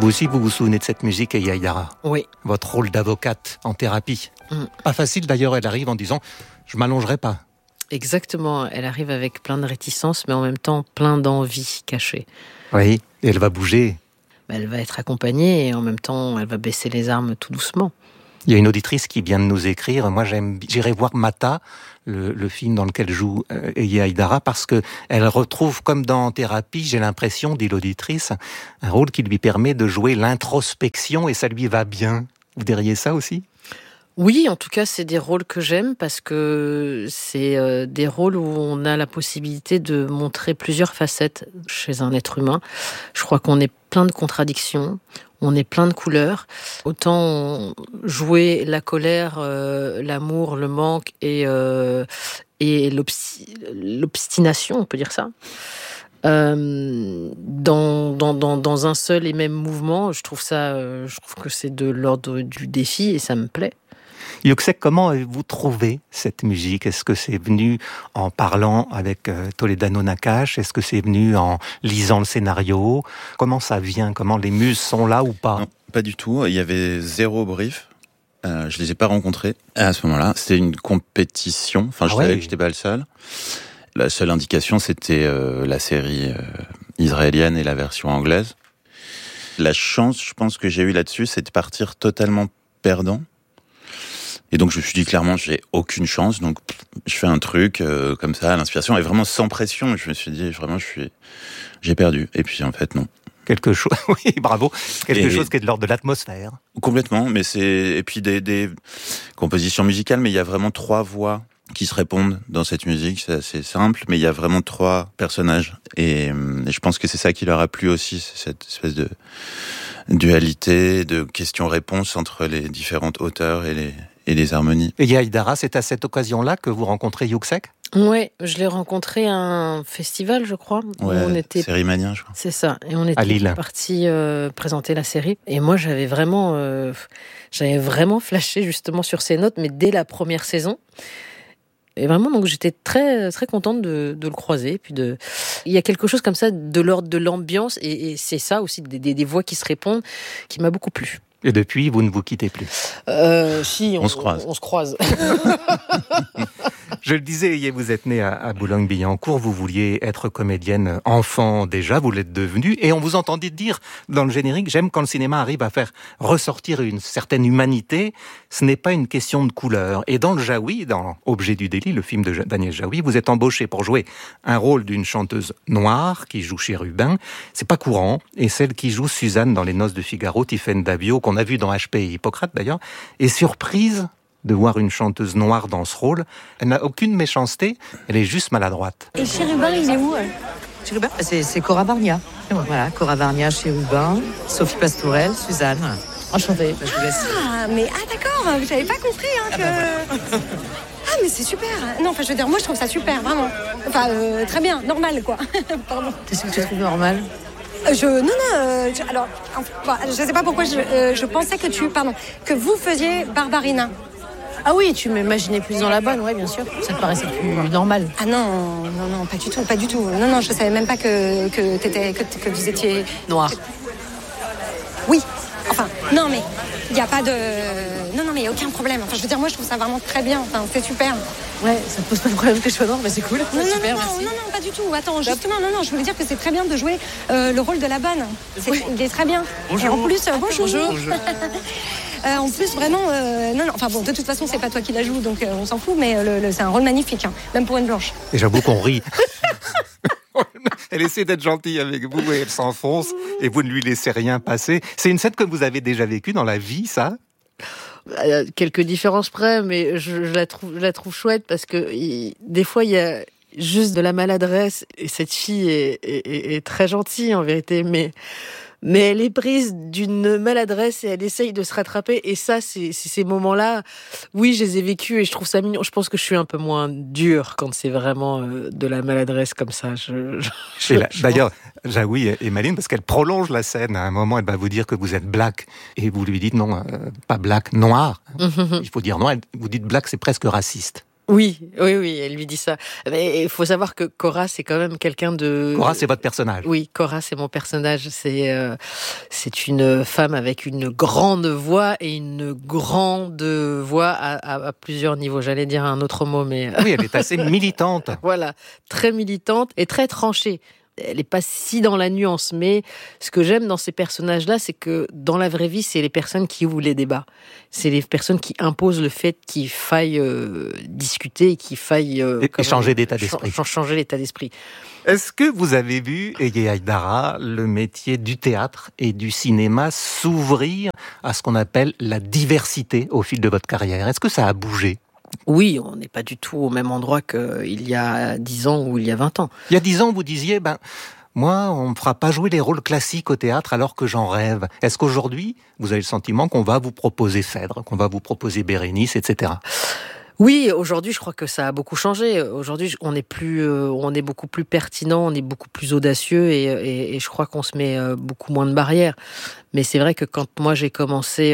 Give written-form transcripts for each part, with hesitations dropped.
Vous aussi, vous vous souvenez de cette musique, Eya Idara? Oui. Votre rôle d'avocate en thérapie. Pas facile d'ailleurs, elle arrive en disant « je m'allongerai pas ». Exactement, elle arrive avec plein de réticences, mais en même temps plein d'envie cachée. Oui, et elle va bouger. Elle va être accompagnée et en même temps, elle va baisser les armes tout doucement. Il y a une auditrice qui vient de nous écrire. Moi, j'irai voir Mata, le film dans lequel joue Eya Idara, parce que elle retrouve, comme dans Thérapie, j'ai l'impression, dit l'auditrice, un rôle qui lui permet de jouer l'introspection et ça lui va bien. Vous diriez ça aussi ? Oui, en tout cas, c'est des rôles que j'aime parce que c'est des rôles où on a la possibilité de montrer plusieurs facettes chez un être humain. Je crois qu'on est plein de contradictions, on est plein de couleurs. Autant jouer la colère, l'amour, le manque et l'obstination, on peut dire ça. Dans un seul et même mouvement, je trouve que c'est de l'ordre du défi et ça me plaît. Yuxek, comment avez-vous trouvé cette musique ? Est-ce que c'est venu en parlant avec Toledano Nakache ? Est-ce que c'est venu en lisant le scénario ? Comment ça vient ? Comment les muses sont là ou pas ? Non, pas du tout. Il y avait zéro brief. Je les ai pas rencontrés à ce moment-là. C'était une compétition. Enfin, je savais que j'étais pas le seul. La seule indication, c'était la série israélienne et la version anglaise. La chance, je pense, que j'ai eue là-dessus, c'est de partir totalement perdant. Et donc je me suis dit clairement, j'ai aucune chance, donc je fais un truc comme ça, à l'inspiration, et vraiment sans pression. Je me suis dit, vraiment, j'ai perdu. Et puis en fait, non. Quelque chose, oui, bravo. Quelque chose qui est de l'ordre de l'atmosphère. Complètement, mais et puis des compositions musicales, mais il y a vraiment 3 voix qui se répondent dans cette musique. C'est assez simple, mais il y a vraiment 3 personnages. Et je pense que c'est ça qui leur a plu aussi, cette espèce de dualité, de questions-réponses entre les différentes hauteurs et les harmonies. Et Eya Idara, c'est à cette occasion-là que vous rencontrez Yuxek ? Oui, je l'ai rencontré à un festival, je crois. Ouais, Série Mania, je crois. C'est ça. Et on était partis présenter la série. Et moi, j'avais vraiment flashé justement sur ces notes, mais dès la première saison. Et vraiment, donc j'étais très très contente de le croiser. Puis il y a quelque chose comme ça de l'ordre de l'ambiance, et c'est ça aussi, des voix qui se répondent, qui m'a beaucoup plu. Et depuis, vous ne vous quittez plus. Si, on se croise. On se croise. Je le disais, vous êtes née à Boulogne-Billancourt, vous vouliez être comédienne enfant déjà, vous l'êtes devenue, et on vous entendait dire dans le générique, j'aime quand le cinéma arrive à faire ressortir une certaine humanité, ce n'est pas une question de couleur. Et dans le Jaoui, dans Objet du délit, le film de Daniel Jaoui, vous êtes embauchée pour jouer un rôle d'une chanteuse noire qui joue Chérubin, c'est pas courant, et celle qui joue Suzanne dans Les Noces de Figaro, Tiffaine Davio, qu'on a vu dans HP et Hippocrate d'ailleurs, est surprise de voir une chanteuse noire dans ce rôle. Elle n'a aucune méchanceté, elle est juste maladroite. Et Chérubin, il est où ? Chérubin, c'est Cora Barnia. Voilà, Cora Barnia, Chérubin, Sophie Pastourel, Suzanne. Enchantée. Je vous laisse. D'accord, vous n'avez pas compris que... Ah, mais c'est super. Non, enfin, je veux dire, moi, je trouve ça super, vraiment. Enfin, très bien, normal, quoi. Pardon. Qu'est-ce que tu trouves normal ? Alors, je sais pas pourquoi je pensais que vous faisiez Barbarina. Ah oui, tu m'imaginais plus dans la bonne, ouais, bien sûr. Ça te paraissait plus normal. Ah non, pas du tout. Non, je savais même pas que vous étiez noire. Oui. Enfin, non, mais il y a pas de. Non, mais il y a aucun problème. Enfin, je veux dire, moi, je trouve ça vraiment très bien. Enfin, c'est super. Ouais, ça te pose pas de problème que je sois noire, mais c'est cool. Non, pas du tout. Attends, justement, je voulais dire que c'est très bien de jouer le rôle de la bonne. Il est très bien. Bonjour. Et en plus, bonjour. En plus, vraiment, enfin bon, de toute façon, c'est pas toi qui la joues, donc on s'en fout, mais c'est un rôle magnifique, hein, même pour une blanche. Et j'avoue qu'on rit. Elle essaie d'être gentille avec vous et elle s'enfonce et vous ne lui laissez rien passer. C'est une scène que vous avez déjà vécue dans la vie, ça ? Quelques différences près, mais je la trouve chouette parce que des fois, il y a juste de la maladresse et cette fille est très gentille en vérité, mais elle est prise d'une maladresse et elle essaye de se rattraper. Et ça, ces moments-là, oui, je les ai vécus et je trouve ça mignon. Je pense que je suis un peu moins dure quand c'est vraiment de la maladresse comme ça. D'ailleurs, Jaoui est maligne parce qu'elle prolonge la scène. À un moment, elle va vous dire que vous êtes black. Et vous lui dites non, pas black, noir. Il faut dire noir. Vous dites black, c'est presque raciste. Oui, elle lui dit ça. Mais il faut savoir que Cora, c'est quand même quelqu'un de... Cora, c'est votre personnage. Oui, Cora, c'est mon personnage. C'est une femme avec une grande voix et une grande voix à plusieurs niveaux. J'allais dire un autre mot, mais... Oui, elle est assez militante. Voilà, très militante et très tranchée. Elle n'est pas si dans la nuance, mais ce que j'aime dans ces personnages-là, c'est que dans la vraie vie, c'est les personnes qui ouvrent les débats. C'est les personnes qui imposent le fait qu'il faille discuter et qu'il faille... changer d'état d'esprit. Changer l'état d'esprit. Est-ce que vous avez vu, Eye Haïdara, le métier du théâtre et du cinéma s'ouvrir à ce qu'on appelle la diversité au fil de votre carrière? Est-ce que ça a bougé? Oui, on n'est pas du tout au même endroit qu'il y a 10 ans ou il y a 20 ans. Il y a 10 ans, vous disiez, moi, on ne me fera pas jouer les rôles classiques au théâtre alors que j'en rêve. Est-ce qu'aujourd'hui, vous avez le sentiment qu'on va vous proposer Phèdre, qu'on va vous proposer Bérénice, etc.? Oui, aujourd'hui, je crois que ça a beaucoup changé. Aujourd'hui, on est beaucoup plus pertinent, on est beaucoup plus audacieux et je crois qu'on se met beaucoup moins de barrières. Mais c'est vrai que quand moi j'ai commencé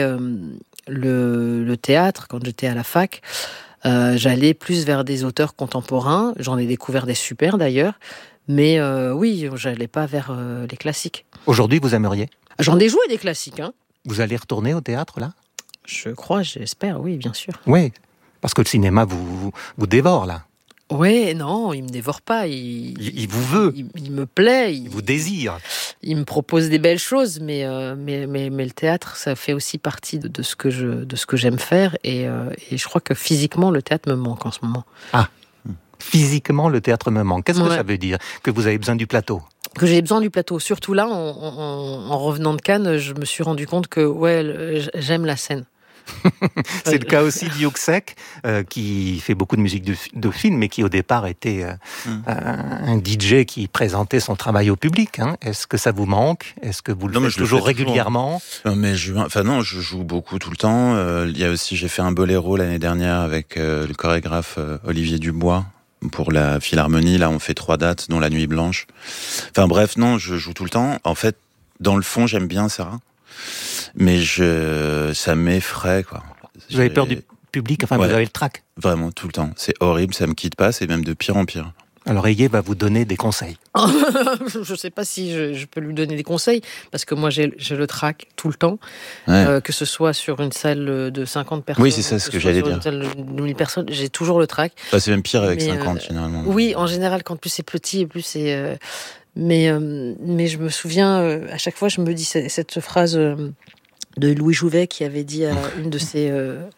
le théâtre, quand j'étais à la fac, j'allais plus vers des auteurs contemporains. J'en ai découvert des super d'ailleurs. Mais oui, j'allais pas vers les classiques. Aujourd'hui, vous aimeriez? J'en ai joué des classiques. Hein. Vous allez retourner au théâtre, là? Je crois, j'espère, oui, bien sûr. Oui, parce que le cinéma vous dévore, là. Oui, non, il me dévore pas. Il vous veut. Il me plaît. Il vous désire. Il me propose des belles choses, mais le théâtre, ça fait aussi partie de ce que j'aime faire. Et je crois que physiquement, le théâtre me manque en ce moment. Ah, physiquement, le théâtre me manque. Qu'est-ce que ça veut dire? Que vous avez besoin du plateau? Que j'ai besoin du plateau. Surtout là, en revenant de Cannes, je me suis rendu compte que j'aime la scène. C'est le cas aussi d'Yuksek, qui fait beaucoup de musique de film, mais qui au départ était un DJ qui présentait son travail au public. Hein. Est-ce que ça vous manque? Est-ce que vous le faites toujours régulièrement? Non, mais je joue beaucoup tout le temps. Il y a aussi, j'ai fait un boléro l'année dernière avec le chorégraphe Olivier Dubois pour la Philharmonie. Là, on fait 3 dates, dont la Nuit Blanche. Enfin bref, non, je joue tout le temps. En fait, dans le fond, j'aime bien Sarah. Mais ça m'effraie, quoi. Vous avez peur du public, vous avez le trac? Vraiment, tout le temps. C'est horrible, ça me quitte pas, c'est même de pire en pire. Alors Eye va vous donner des conseils. Je sais pas si je peux lui donner des conseils, parce que moi j'ai le trac tout le temps, que ce soit sur une salle de 50 personnes. Oui, c'est ça ce que j'allais dire. Sur une salle de 1000 personnes, j'ai toujours le trac. C'est même pire avec 50 finalement. Oui, en général, quand plus c'est petit, plus c'est... Mais je me souviens, à chaque fois, je me dis cette phrase de Louis Jouvet qui avait dit à une de ses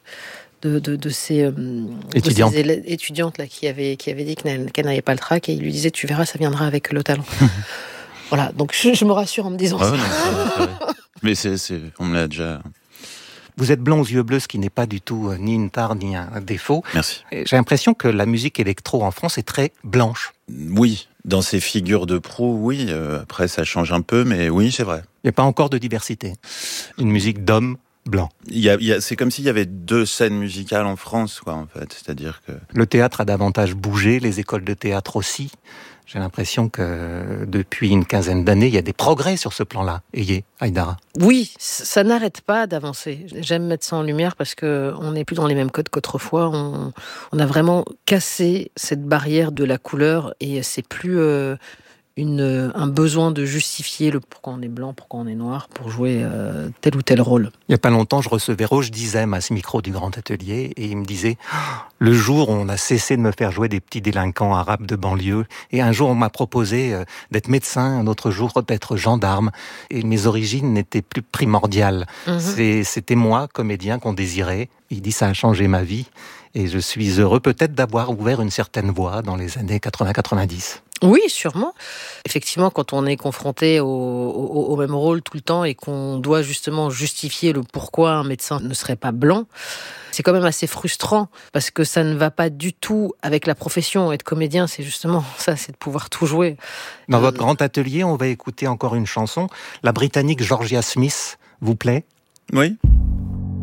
étudiantes là, qui avait dit qu'elle n'avait pas le trac, et il lui disait: tu verras, ça viendra avec le talent. Voilà, donc je me rassure en me disant ça. Non, mais on me l'a déjà... Vous êtes blond aux yeux bleus, ce qui n'est pas du tout ni une tare ni un défaut. Merci. J'ai l'impression que la musique électro en France est très blanche. Oui, dans ces figures de proue, oui. Après, ça change un peu, mais oui, c'est vrai. Il n'y a pas encore de diversité. Une musique d'hommes blancs. C'est comme s'il y avait 2 scènes musicales en France, quoi, en fait. C'est-à-dire que... Le théâtre a davantage bougé, les écoles de théâtre aussi. J'ai l'impression que depuis une quinzaine d'années, il y a des progrès sur ce plan-là. Eye Haïdara. Oui, ça n'arrête pas d'avancer. J'aime mettre ça en lumière parce qu'on n'est plus dans les mêmes codes qu'autrefois. On a vraiment cassé cette barrière de la couleur et c'est plus un besoin de justifier le pourquoi on est blanc, pourquoi on est noir pour jouer tel ou tel rôle. Il n'y a pas longtemps, je recevais Roche Dizem à ce micro du Grand Atelier et il me disait le jour où on a cessé de me faire jouer des petits délinquants arabes de banlieue, et un jour on m'a proposé d'être médecin, un autre jour d'être gendarme, et mes origines n'étaient plus primordiales. C'était moi, comédien, qu'on désirait. Il dit ça a changé ma vie et je suis heureux peut-être d'avoir ouvert une certaine voie dans les années 80-90. Oui, sûrement. Effectivement, quand on est confronté au même rôle tout le temps et qu'on doit justement justifier le pourquoi un médecin ne serait pas blanc, c'est quand même assez frustrant parce que ça ne va pas du tout avec la profession. Être comédien, c'est justement ça, c'est de pouvoir tout jouer. Dans votre Grand Atelier, on va écouter encore une chanson. La Britannique Georgia Smith vous plaît? Oui.